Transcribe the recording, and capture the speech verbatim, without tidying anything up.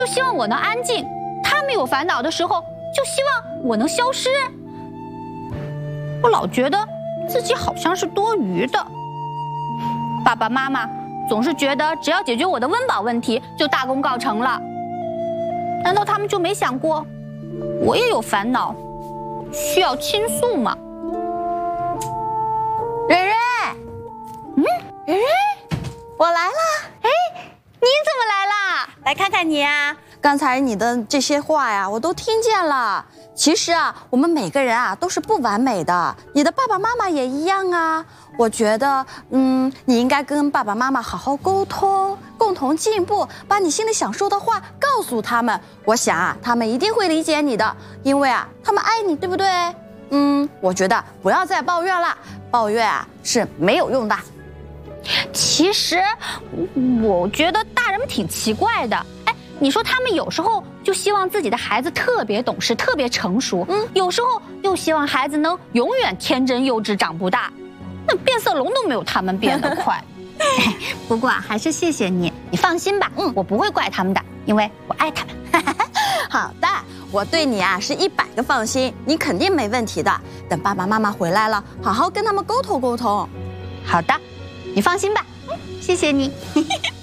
就希望我能安静；他们有烦恼的时候，就希望我能消失。我老觉得自己好像是多余的。爸爸妈妈总是觉得只要解决我的温饱问题，就大功告成了。难道他们就没想过，我也有烦恼，需要倾诉吗？ 蕊蕊， 嗯， 蕊蕊，我来了。 哎，你怎么来啦？ 来看看你啊！刚才你的这些话呀，我都听见了。其实啊，我们每个人啊都是不完美的，你的爸爸妈妈也一样啊。我觉得，嗯，你应该跟爸爸妈妈好好沟通，共同进步，把你心里想说的话告诉他们。我想啊，他们一定会理解你的，因为啊，他们爱你，对不对？嗯，我觉得不要再抱怨了，抱怨啊是没有用的。 其实，我觉得大人们挺奇怪的。哎，你说他们有时候就希望自己的孩子特别懂事、特别成熟，嗯，有时候又希望孩子能永远天真幼稚、长不大。那变色龙都没有他们变得快。不过啊，还是谢谢你，你放心吧，嗯，我不会怪他们的，因为我爱他们。 好的，我对你啊是一百个放心，你肯定没问题的。等爸爸妈妈回来了，好好跟他们沟通沟通。 好的，你放心吧，嗯，谢谢你。